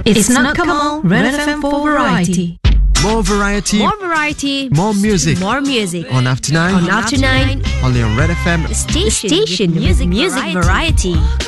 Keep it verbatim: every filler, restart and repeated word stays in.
It's not Kamal, Red F M for variety. More variety. More variety. More music. More music. On After Nine. On After Nine. Only on Red F M. Station, Station with music, music variety. variety.